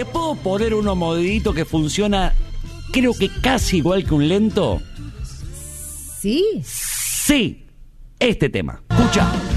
¿Le puedo poner unos modito que funciona, creo que casi igual que un lento? ¿Sí? Sí, este tema. Escucha.